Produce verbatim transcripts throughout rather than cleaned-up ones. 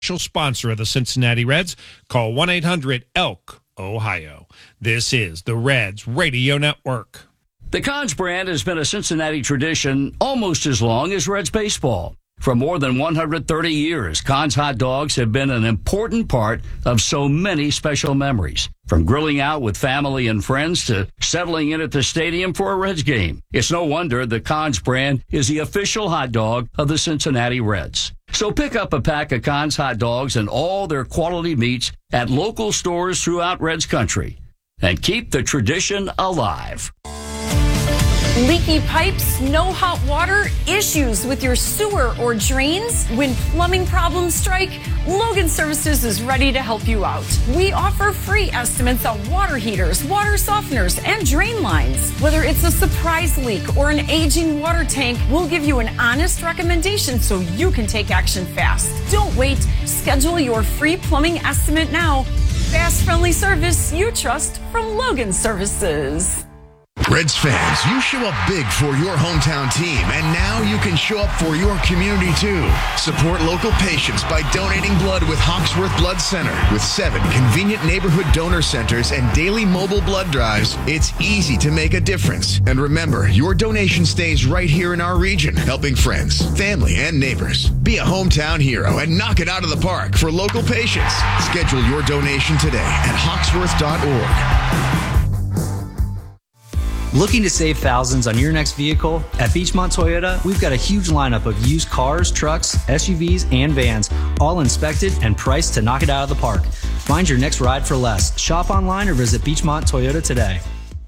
Sponsor of the Cincinnati Reds. Call one eight hundred elk ohio. This is the Reds Radio Network. The Cons brand has been a Cincinnati tradition almost as long as Reds baseball. For more than one hundred thirty years, Cons hot dogs have been an important part of so many special memories. From grilling out with family and friends to settling in at the stadium for a Reds game. It's no wonder the Cons brand is the official hot dog of the Cincinnati Reds. So pick up a pack of Cons hot dogs and all their quality meats at local stores throughout Reds country. And keep the tradition alive. Leaky pipes, no hot water, issues with your sewer or drains? When plumbing problems strike, Logan Services is ready to help you out. We offer free estimates on water heaters, water softeners, and drain lines. Whether it's a surprise leak or an aging water tank, we'll give you an honest recommendation so you can take action fast. Don't wait. Schedule your free plumbing estimate now. Fast, friendly service you trust from Logan Services. Reds fans, you show up big for your hometown team, and now you can show up for your community too. Support local patients by donating blood with Hawksworth Blood Center. With seven convenient neighborhood donor centers and daily mobile blood drives, it's easy to make a difference. And remember, your donation stays right here in our region, helping friends, family, and neighbors. Be a hometown hero and knock it out of the park for local patients. Schedule your donation today at hawksworth dot org. Looking to save thousands on your next vehicle? At Beachmont Toyota, we've got a huge lineup of used cars, trucks, S U Vs, and vans, all inspected and priced to knock it out of the park. Find your next ride for less. Shop online or visit Beachmont Toyota today.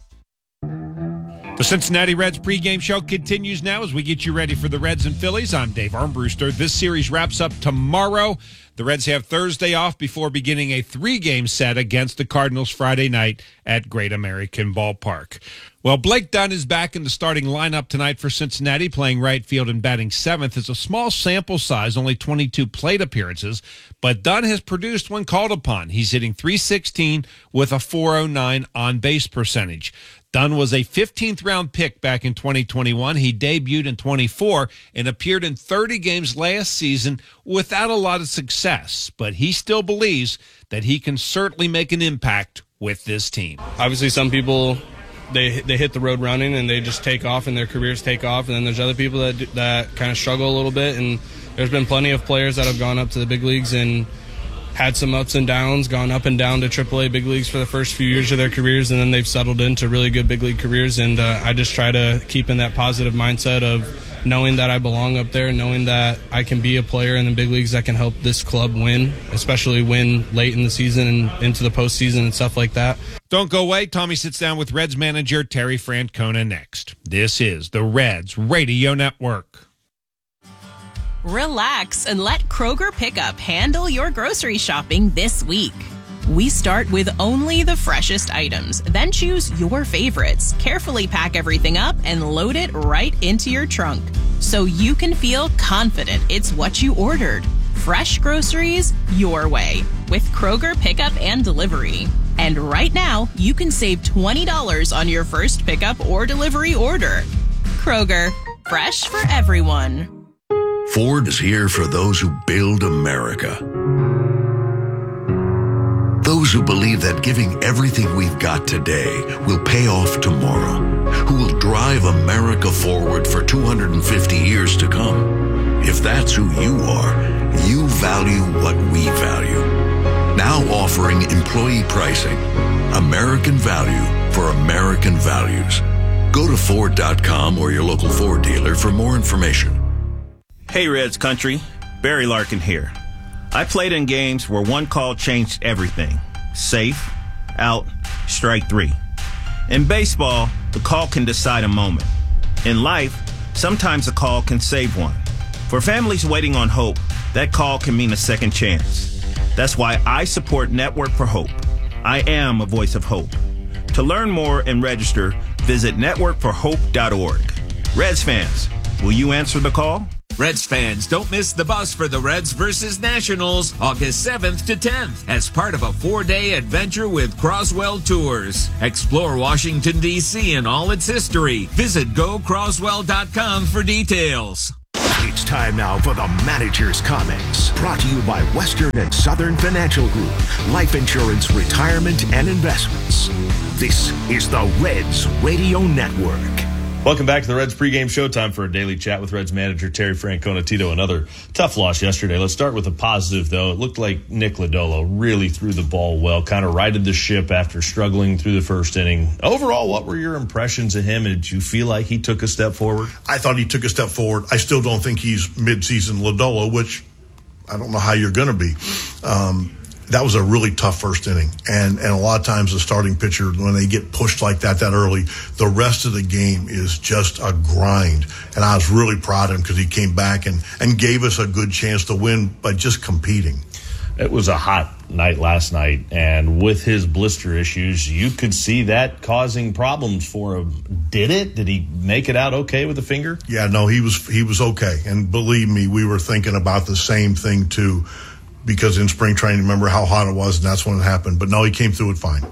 The Cincinnati Reds pregame show continues now as we get you ready for the Reds and Phillies. I'm Dave Armbruster. This series wraps up tomorrow. The Reds have Thursday off before beginning a three-game set against the Cardinals Friday night at Great American Ballpark. Well, Blake Dunn is back in the starting lineup tonight for Cincinnati, playing right field and batting seventh. It's a small sample size, only twenty-two plate appearances, but Dunn has produced when called upon. He's hitting three sixteen with a four oh nine on-base percentage. Dunn was a fifteenth round pick back in twenty twenty-one. He debuted in twenty-four and appeared in thirty games last season without a lot of success, but he still believes that he can certainly make an impact with this team. Obviously, some people, they they hit the road running and they just take off and their careers take off, and then there's other people that that kind of struggle a little bit, and there's been plenty of players that have gone up to the big leagues and had some ups and downs, gone up and down to triple A big leagues for the first few years of their careers, and then they've settled into really good big league careers. And uh, I just try to keep in that positive mindset of knowing that I belong up there, knowing that I can be a player in the big leagues that can help this club win, especially win late in the season and into the postseason and stuff like that. Don't go away. Tommy sits down with Reds manager Terry Francona next. This is the Reds Radio Network. Relax and let Kroger Pickup handle your grocery shopping this week. We start with only the freshest items, then choose your favorites, carefully pack everything up, and load it right into your trunk so you can feel confident it's what you ordered. Fresh groceries your way with Kroger Pickup and Delivery. And right now, you can save twenty dollars on your first pickup or delivery order. Kroger, fresh for everyone. Ford is here for those who build America. Those who believe that giving everything we've got today will pay off tomorrow. Who will drive America forward for two hundred fifty years to come. If that's who you are, you value what we value. Now offering employee pricing. American value for American values. Go to Ford dot com or your local Ford dealer for more information. Hey Reds country, Barry Larkin here. I played in games where one call changed everything. Safe, out, strike three. In baseball, the call can decide a moment. In life, sometimes a call can save one. For families waiting on hope, that call can mean a second chance. That's why I support Network for Hope. I am a voice of hope. To learn more and register, visit network for hope dot org. Reds fans, will you answer the call? Reds fans, don't miss the bus for the Reds versus Nationals, August seventh to tenth, as part of a four-day adventure with Croswell Tours. Explore Washington, D C and all its history. Visit go croswell dot com for details. It's time now for the Manager's Comments. Brought to you by Western and Southern Financial Group. Life insurance, retirement, and investments. This is the Reds Radio Network. Welcome back to the Reds pregame show. Time for a daily chat with Reds manager Terry Francona. Tito, another tough loss yesterday. Let's start with a positive, though. It looked like Nick Lodolo really threw the ball well, kind of righted the ship after struggling through the first inning. Overall, what were your impressions of him? And did you feel like he took a step forward? I thought he took a step forward. I still don't think he's midseason Lodolo, which I don't know how you're going to be. Um, that was a really tough first inning. And and a lot of times the starting pitcher, when they get pushed like that that early, the rest of the game is just a grind. And I was really proud of him because he came back and, and gave us a good chance to win by just competing. It was a hot night last night, and with his blister issues, you could see that causing problems for him. Did it? Did he make it out okay with the finger? Yeah, no, he was he was okay. And believe me, we were thinking about the same thing too, because in spring training, remember how hot it was, and that's when it happened. But no, he came through it fine.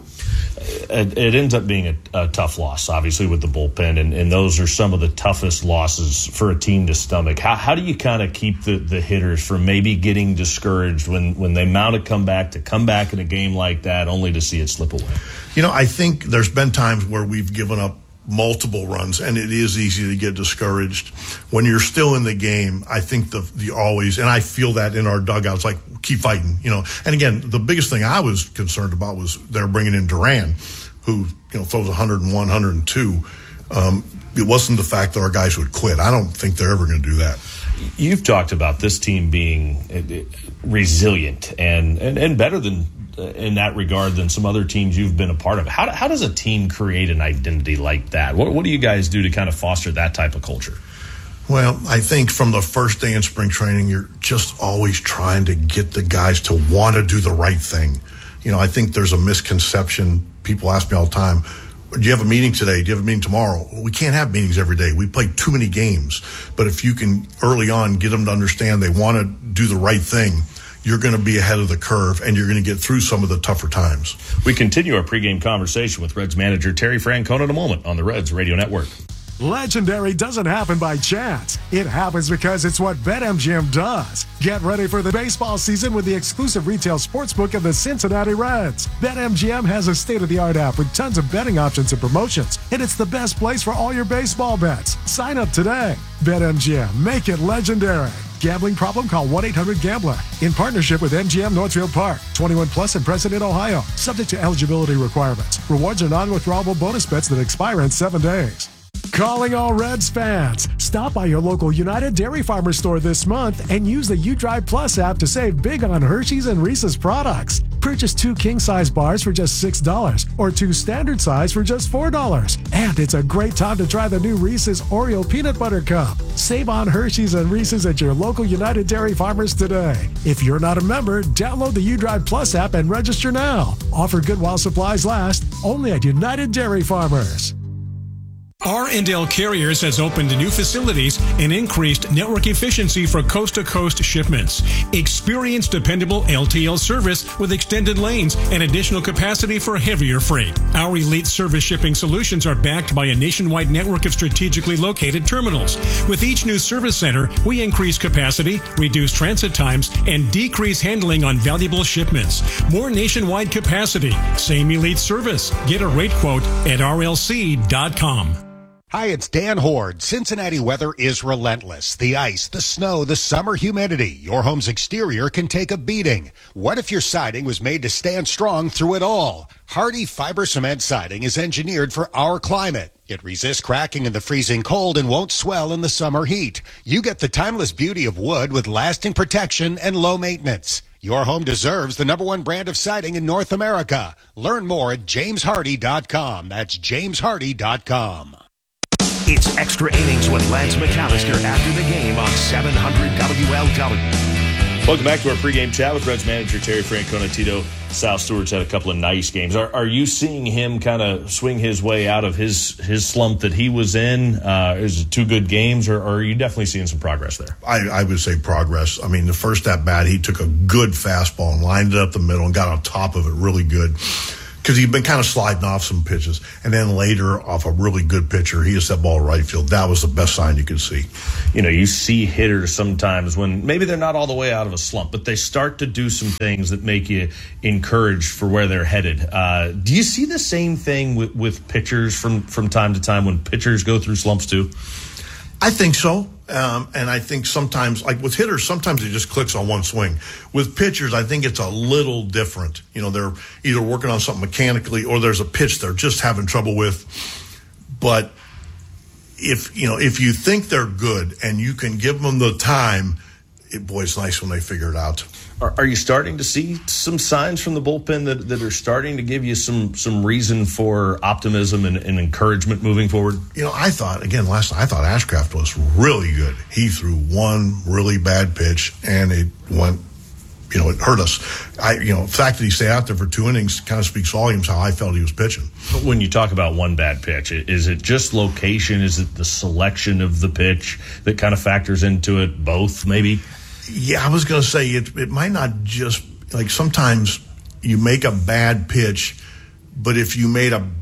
It, it ends up being a, a tough loss, obviously, with the bullpen, and, and those are some of the toughest losses for a team to stomach. How, how do you kind of keep the, the hitters from maybe getting discouraged when, when they mount a comeback to come back in a game like that only to see it slip away? You know, I think there's been times where we've given up multiple runs, and it is easy to get discouraged. When you're still in the game, I think the the always, and I feel that in our dugouts, like, keep fighting, you know. And again, the biggest thing I was concerned about was they're bringing in Duran, who, you know, throws one oh one, one oh two. Um, it wasn't the fact that our guys would quit. I don't think they're ever going to do that. You've talked about this team being resilient and, and, and better than in that regard than some other teams you've been a part of. How, how does a team create an identity like that? What, what do you guys do to kind of foster that type of culture? Well, I think from the first day in spring training, you're just always trying to get the guys to want to do the right thing. You know, I think there's a misconception. People ask me all the time, do you have a meeting today? Do you have a meeting tomorrow? Well, we can't have meetings every day. We play too many games. But if you can early on get them to understand they want to do the right thing, you're going to be ahead of the curve, and you're going to get through some of the tougher times. We continue our pregame conversation with Reds manager Terry Francona in a moment on the Reds Radio Network. Legendary doesn't happen by chance. It happens because it's what BetMGM does. Get ready for the baseball season with the exclusive retail sportsbook of the Cincinnati Reds. BetMGM has a state-of-the-art app with tons of betting options and promotions, and it's the best place for all your baseball bets. Sign up today. BetMGM, make it legendary. Gambling problem? Call one eight hundred gambler. In partnership with M G M Northfield Park. twenty-one plus and present in Ohio. Subject to eligibility requirements. Rewards are non-withdrawable bonus bets that expire in seven days. Calling all Reds fans. Stop by your local United Dairy Farmer store this month and use the UDrive Plus app to save big on Hershey's and Reese's products. Purchase two king-size bars for just six dollars or two standard size for just four dollars. And it's a great time to try the new Reese's Oreo Peanut Butter Cup. Save on Hershey's and Reese's at your local United Dairy Farmers today. If you're not a member, download the UDrive Plus app and register now. Offer good while supplies last, only at United Dairy Farmers. R and L Carriers has opened new facilities and increased network efficiency for coast-to-coast shipments. Experience dependable L T L service with extended lanes and additional capacity for heavier freight. Our elite service shipping solutions are backed by a nationwide network of strategically located terminals. With each new service center, we increase capacity, reduce transit times, and decrease handling on valuable shipments. More nationwide capacity, same elite service. Get a rate quote at R L C dot com. Hi, it's Dan Horde. Cincinnati weather is relentless. The ice, the snow, the summer humidity. Your home's exterior can take a beating. What if your siding was made to stand strong through it all? Hardy Fiber Cement Siding is engineered for our climate. It resists cracking in the freezing cold and won't swell in the summer heat. You get the timeless beauty of wood with lasting protection and low maintenance. Your home deserves the number one brand of siding in North America. Learn more at james hardy dot com. That's james hardy dot com. It's Extra Innings with Lance McAllister after the game on seven hundred W L W. Welcome back to our pregame chat with Reds manager Terry Francona. Tito, Sal Stewart's had a couple of nice games. Are, are you seeing him kind of swing his way out of his, his slump that he was in? Uh, is it two good games, or, or are you definitely seeing some progress there? I, I would say progress. I mean, the first at bat, he took a good fastball and lined it up the middle and got on top of it really good. because he'd been kind of sliding off some pitches. And then later, off a really good pitcher, he hits that ball right field. That was the best sign you could see. You know, you see hitters sometimes when maybe they're not all the way out of a slump, but they start to do some things that make you encouraged for where they're headed. Uh, do you see the same thing with, with pitchers from, from time to time when pitchers go through slumps too? I think so. Um, and I think sometimes, like with hitters, sometimes it just clicks on one swing. With pitchers, I think it's a little different. You know, they're either working on something mechanically or there's a pitch they're just having trouble with. But if, you know, if you think they're good and you can give them the time, it, boy, it's nice when they figure it out. Are, are you starting to see some signs from the bullpen that, that are starting to give you some some reason for optimism and, and encouragement moving forward? You know, I thought, again, last night, I thought Ashcraft was really good. He threw one really bad pitch, and it went, you know, it hurt us. I, you know, the fact that he stayed out there for two innings kind of speaks volumes how I felt he was pitching. But when you talk about one bad pitch, is it just location? Is it the selection of the pitch that kind of factors into it? Both, maybe? Yeah, I was going to say it, it might not just, like sometimes you make a bad pitch, but if you made a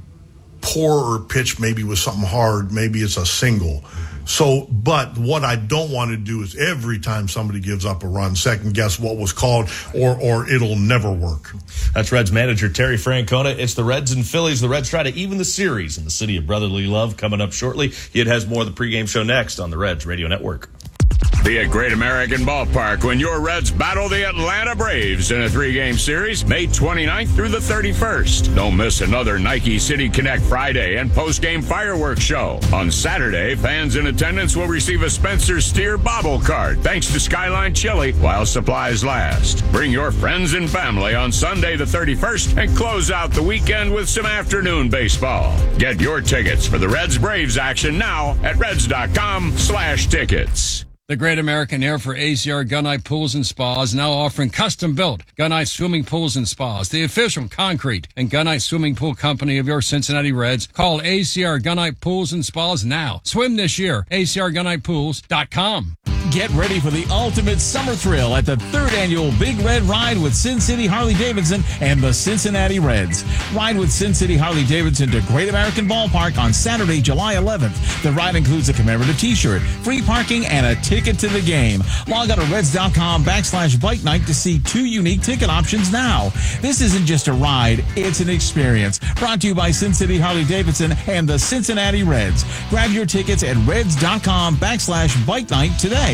poorer pitch maybe with something hard, maybe it's a single. So, but what I don't want to do is every time somebody gives up a run, second guess what was called, or or it'll never work. That's Reds manager Terry Francona. It's the Reds and Phillies. The Reds try to even the series in the city of brotherly love coming up shortly. It has more of the pregame show next on the Reds Radio Network. Be at Great American Ballpark when your Reds battle the Atlanta Braves in a three-game series, May twenty-ninth through the thirty-first. Don't miss another Nike City Connect Friday and post-game fireworks show. On Saturday, fans in attendance will receive a Spencer Steer bobble card, thanks to Skyline Chili, while supplies last. Bring your friends and family on Sunday the thirty-first and close out the weekend with some afternoon baseball. Get your tickets for the Reds-Braves action now at reds.com slash tickets. The Great American Air for A C R Gunite Pools and Spas now offering custom-built Gunite Swimming Pools and Spas, the official concrete and Gunite Swimming Pool company of your Cincinnati Reds. Call A C R Gunite Pools and Spas now. Swim this year. A C R gunite pools dot com. Get ready for the ultimate summer thrill at the third annual Big Red Ride with Sin City Harley-Davidson and the Cincinnati Reds. Ride with Sin City Harley-Davidson to Great American Ballpark on Saturday, July eleventh. The ride includes a commemorative t-shirt, free parking, and a ticket to the game. Log on to reds.com backslash bike night to see two unique ticket options now. This isn't just a ride, it's an experience. Brought to you by Sin City Harley-Davidson and the Cincinnati Reds. Grab your tickets at reds.com backslash bike night today.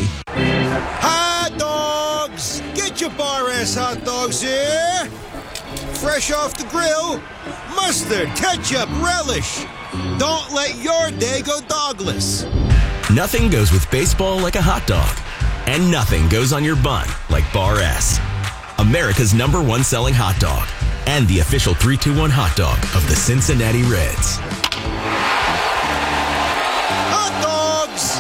Hot dogs! Get your bar ass hot dogs here! Fresh off the grill, mustard, ketchup, relish. Don't let your day go dogless. Nothing goes with baseball like a hot dog. And nothing goes on your bun like Bar S. America's number one selling hot dog. And the official three two one hot dog of the Cincinnati Reds. Hot dogs!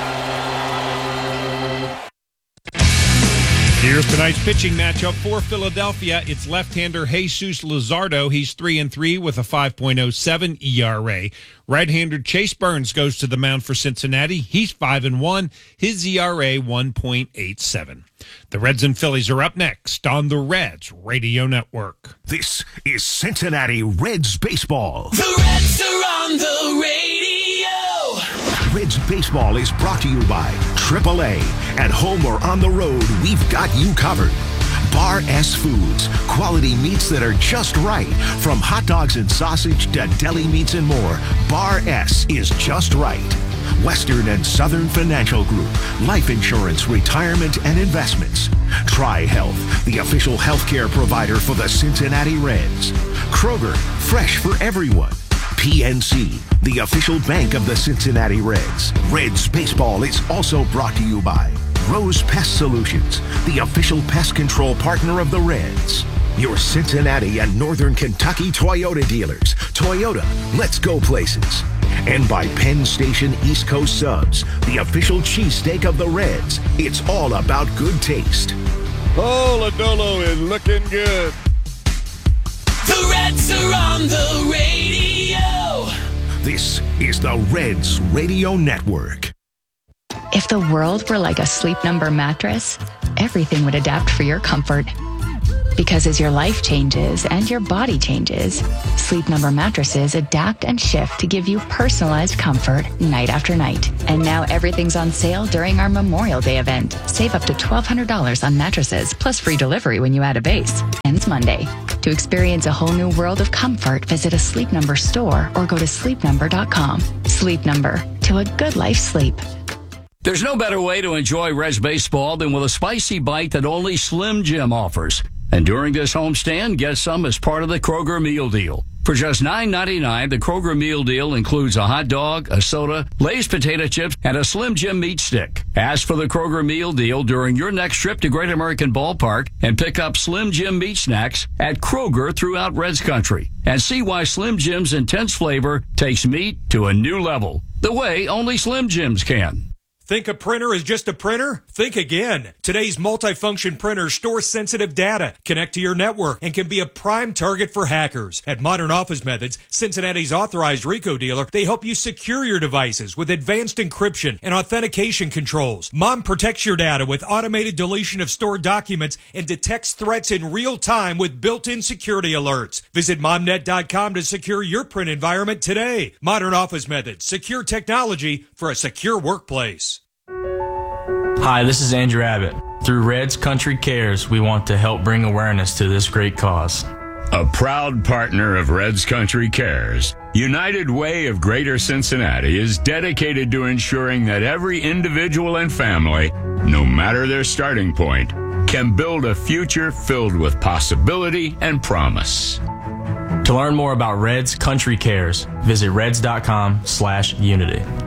Here's tonight's pitching matchup for Philadelphia. It's left-hander Jesus Luzardo. He's three and three with a five point oh seven E R A. Right-hander Chase Burns goes to the mound for Cincinnati. He's five and one. His E R A one point eight seven. The Reds and Phillies are up next on the Reds Radio Network. This is Cincinnati Reds baseball. The Reds are on the radio. Reds baseball is brought to you by triple A. At home or on the road, we've got you covered. Bar S Foods, quality meats that are just right. From hot dogs and sausage to deli meats and more, Bar S is just right. Western and Southern Financial Group, life insurance, retirement, and investments. Tri-Health, the official healthcare provider for the Cincinnati Reds. Kroger, fresh for everyone. P N C, the official bank of the Cincinnati Reds. Reds baseball is also brought to you by Rose Pest Solutions, the official pest control partner of the Reds. Your Cincinnati and Northern Kentucky Toyota dealers. Toyota, let's go places. And by Penn Station East Coast Subs, the official cheesesteak of the Reds. It's all about good taste. Oh, Lodolo is looking good. The Reds are on the radio. This is the Reds Radio Network. If the world were like a Sleep Number mattress, everything would adapt for your comfort. Because as your life changes and your body changes, Sleep Number mattresses adapt and shift to give you personalized comfort night after night. And now everything's on sale during our Memorial Day event. Save up to twelve hundred dollars on mattresses, plus free delivery when you add a base. Ends Monday. To experience a whole new world of comfort, visit a Sleep Number store or go to sleep number dot com. Sleep Number. To a good life sleep. There's no better way to enjoy Reds baseball than with a spicy bite that only Slim Jim offers. And during this homestand, get some as part of the Kroger Meal Deal. For just nine ninety-nine, the Kroger Meal Deal includes a hot dog, a soda, Lay's potato chips, and a Slim Jim meat stick. Ask for the Kroger Meal Deal during your next trip to Great American Ballpark and pick up Slim Jim meat snacks at Kroger throughout Reds Country. And see why Slim Jim's intense flavor takes meat to a new level, the way only Slim Jims can. Think a printer is just a printer? Think again. Today's multifunction printers store sensitive data, connect to your network, and can be a prime target for hackers. At Modern Office Methods, Cincinnati's authorized RICO dealer, they help you secure your devices with advanced encryption and authentication controls. Mom protects your data with automated deletion of stored documents and detects threats in real time with built-in security alerts. Visit mom net dot com to secure your print environment today. Modern Office Methods, secure technology for a secure workplace. Hi, this is Andrew Abbott. Through Reds Country Cares, we want to help bring awareness to this great cause. A proud partner of Reds Country Cares, United Way of Greater Cincinnati is dedicated to ensuring that every individual and family, no matter their starting point, can build a future filled with possibility and promise. To learn more about Reds Country Cares, visit reds dot com slash unity.